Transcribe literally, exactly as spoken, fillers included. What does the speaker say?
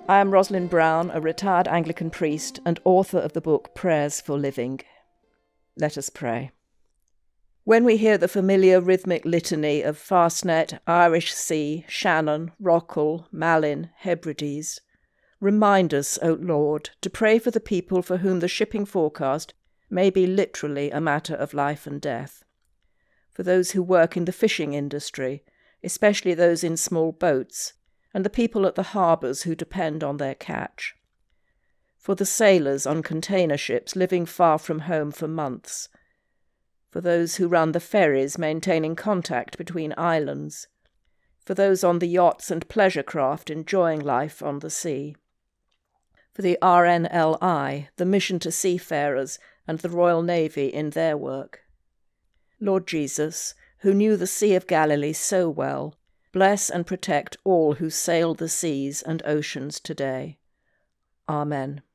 I am Rosalind Brown, a retired Anglican priest and author of the book Prayers for Living. Let us pray. When we hear the familiar rhythmic litany of Fastnet, Irish Sea, Shannon, Rockall, Malin, Hebrides, remind us, O Lord, to pray for the people for whom the shipping forecast may be literally a matter of life and death. For those who work in the fishing industry, especially those in small boats, and the people at the harbours who depend on their catch. For the sailors on container ships living far from home for months. For those who run the ferries maintaining contact between islands. For those on the yachts and pleasure craft enjoying life on the sea. For the R N L I, the Mission to Seafarers, and the Royal Navy in their work. Lord Jesus, who knew the Sea of Galilee so well, bless and protect all who sail the seas and oceans today. Amen.